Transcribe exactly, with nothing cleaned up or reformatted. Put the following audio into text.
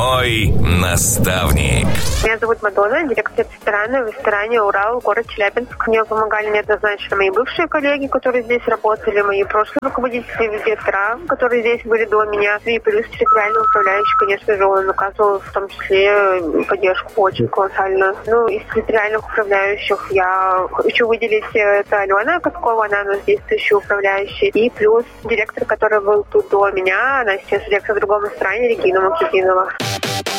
Мой наставник. Меня зовут Мадонна, директор ресторана в ресторане «Урал», город Челябинск. Мне помогали неоднозначно мои бывшие коллеги, которые здесь работали, мои прошлые руководители, директора, которые здесь были до меня. И плюс территориальный управляющий, конечно же, он оказывал в том числе поддержку очень колоссальную. Ну, из территориальных управляющих я хочу выделить, это Алена Каскова, она у нас действующая управляющая. И плюс директор, который был тут до меня, она сейчас директор в другом ресторане, Регина Макединова.